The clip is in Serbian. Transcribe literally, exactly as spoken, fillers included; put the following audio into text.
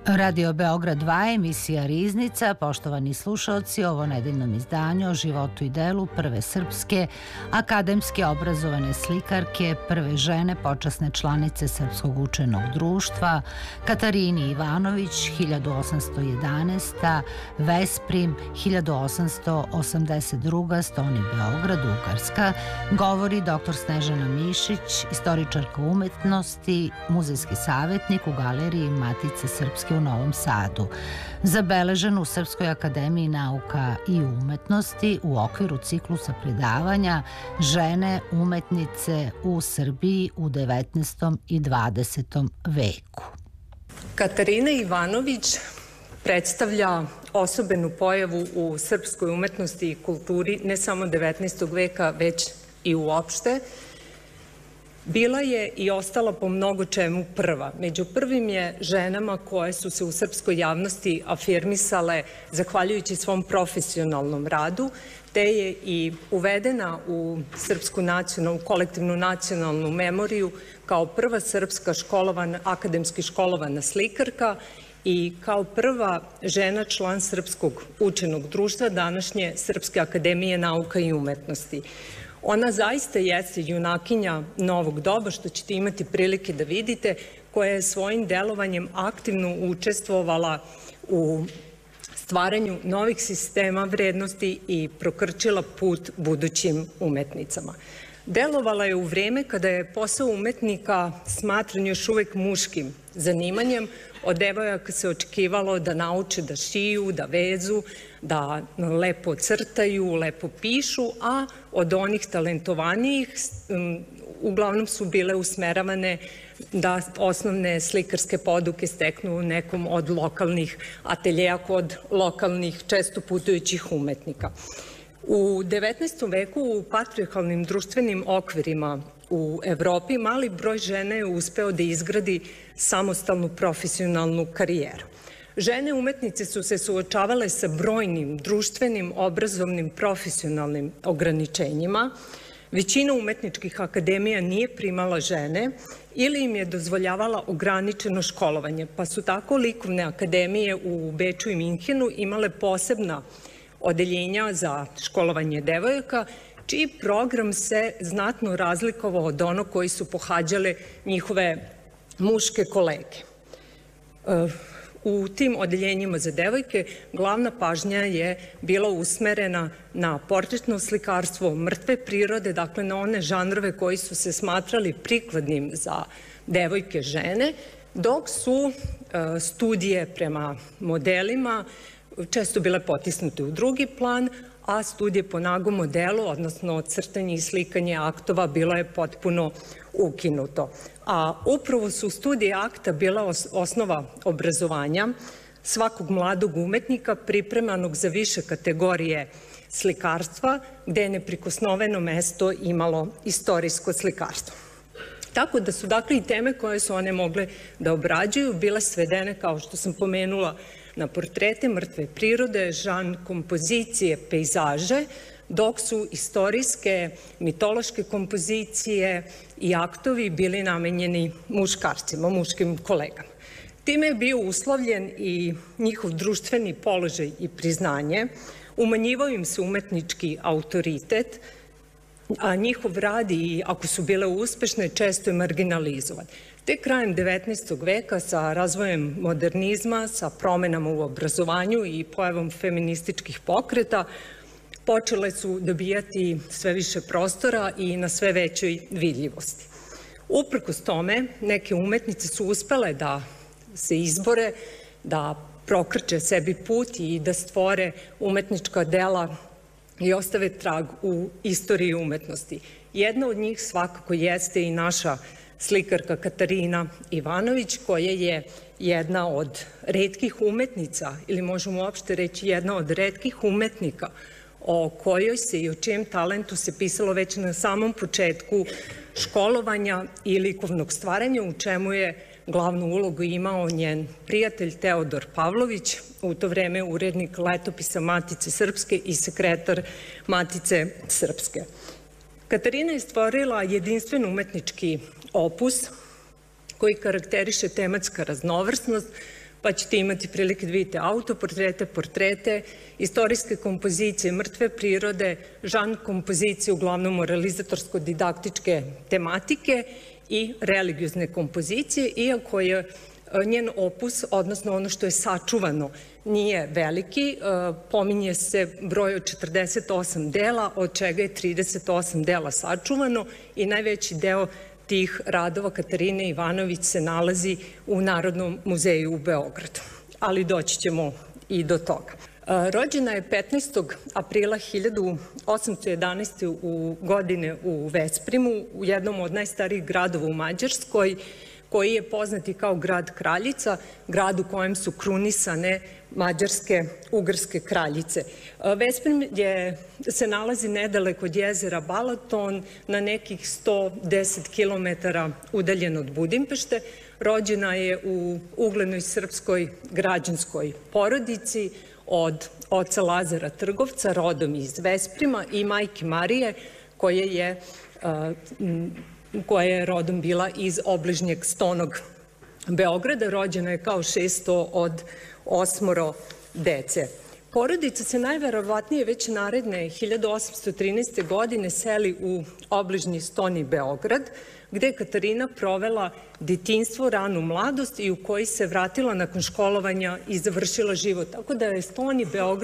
Radio Beograd dva, emisija Riznica. Poštovani slušaoci, ovo nedeljnom izdanju o životu i delu prve srpske akademske obrazovane slikarke, prve žene počasne članice Srpskog učenog društva, Katarini Ivanović, hiljadu osamsto jedanaesta. Vesprim, hiljadu osamsto osamdeset druga. Stoni Beograd, Ugarska. Govori dr Snežana Mišić, istoričarka umetnosti, muzejski savjetnik u Galeriji Matice Srpske u Novom Sadu. Zabeležen u Srpskoj akademiji nauka i umetnosti u okviru ciklusa predavanja Žene umetnice u Srbiji u devetnaestom i dvadesetom veku. Katarina Ivanović predstavlja osobenu pojavu u srpskoj umetnosti i kulturi ne samo devetnaestog veka, već i uopšte. Bila je i ostala po mnogo čemu prva. Među prvim je ženama koje su se u srpskoj javnosti afirmisale zahvaljujući svom profesionalnom radu, te je i uvedena u srpsku nacionalnu, kolektivnu nacionalnu memoriju kao prva srpska školovana, akademski školovana slikarka i kao prva žena član Srpskog učenog društva, današnje Srpske akademije nauka i umetnosti. Ona zaista jeste junakinja novog doba, što ćete imati prilike da vidite, koja je svojim delovanjem aktivno učestvovala u stvaranju novih sistema vrednosti i prokrčila put budućim umetnicama. Delovala je u vreme kada je posao umetnika smatran još uvek muškim zanimanjem. Od devojaka se očekivalo da nauče da šiju, da vezu, da lepo crtaju, lepo pišu, a od onih talentovanijih uglavnom su bile usmeravane da osnovne slikarske poduke steknu u nekom od lokalnih ateljeja kod lokalnih često putujućih umetnika. U devetnaestom veku u patrijarhalnim društvenim okvirima u Evropi mali broj žena je uspeo da izgradi samostalnu profesionalnu karijeru. Žene umetnice su se suočavale sa brojnim društvenim, obrazovnim, profesionalnim ograničenjima. Većina umetničkih akademija nije primala žene ili im je dozvoljavala ograničeno školovanje, pa su tako likovne akademije u Beču i Minhenu imale posebna odeljenja za školovanje devojaka, čiji program se znatno razlikovao od onog koji su pohađale njihove muške kolege. U tim odeljenjima za devojke glavna pažnja je bila usmerena na portretno slikarstvo mrtve prirode, dakle na one žanrove koji su se smatrali prikladnim za devojke žene, dok su studije prema modelima često bile potisnute u drugi plan, a studije po nagom modelu, odnosno crtanje i slikanje aktova, bilo je potpuno ukinuto. A upravo su studije akta bila osnova obrazovanja svakog mladog umetnika pripremanog za više kategorije slikarstva, gde je neprikosnoveno mesto imalo istorijsko slikarstvo. Tako da su dakle i teme koje su one mogle da obrađuju bile svedene, kao što sam pomenula, na portrete mrtve prirode, žan kompozicije, pejzaže, dok su istorijske, mitološke kompozicije i aktovi bili namenjeni muškarcima, muškim kolegama. Time je bio uslovljen i njihov društveni položaj i priznanje, umanjivao im se umetnički autoritet, a njihov rad, i ako su bile uspešne, često je marginalizovan. Tek krajem devetnaestog veka sa razvojem modernizma, sa promenama u obrazovanju i pojavom feminističkih pokreta, počele su dobijati sve više prostora i na sve većoj vidljivosti. Uprkos tome, neke umetnice su uspele da se izbore, da prokrče sebi put i da stvore umetnička dela i ostave trag u istoriji umetnosti. Jedna od njih svakako jeste i naša slikarka Katarina Ivanović, koja je jedna od retkih umetnica, ili možemo uopšte reći jedna od retkih umetnika, o kojoj se i o čijem talentu se pisalo već na samom početku školovanja i likovnog stvaranja, u čemu je glavnu ulogu imao njen prijatelj Teodor Pavlović, u to vreme urednik letopisa Matice Srpske i sekretar Matice Srpske. Katarina je stvorila jedinstven umetnički opus koji karakteriše tematska raznovrsnost, pa ćete imati prilike da vidite autoportrete, portrete, istorijske kompozicije, mrtve prirode, žan kompozicije, uglavnom moralizatorsko-didaktičke tematike i religiozne kompozicije, iako je njen opus, odnosno ono što je sačuvano, nije veliki. Pominje se broj od četrdeset osam dela, od čega je trideset osam dela sačuvano i najveći deo tih radova Katarine Ivanović se nalazi u Narodnom muzeju u Beogradu. Ali doći ćemo i do toga. Rođena je petnaestog aprila hiljadu osamsto jedanaeste. godine u Vesprimu, u jednom od najstarijih gradova u Mađarskoj, koji je poznati kao grad kraljica, grad u kojem su krunisane mađarske ugarske kraljice. Vesprim je, se nalazi nedaleko od jezera Balaton, na nekih sto deset kilometara udaljen od Budimpešte. Rođena je u uglednoj srpskoj građanskoj porodici od oca Lazara Trgovca, rodom iz Vesprima, i majke Marije, koja je koja je rodom bila iz obližnjeg Stonog Beograda. Rođena je kao šesto od osmoro dece. Porodica se najverovatnije već naredne hiljadu osamsto trinaeste. godine seli u obližnji Stoni Beograd, gde je Katarina provela detinjstvo, ranu mladost i u koji se vratila nakon školovanja i završila život. Tako da je Stoni Beograd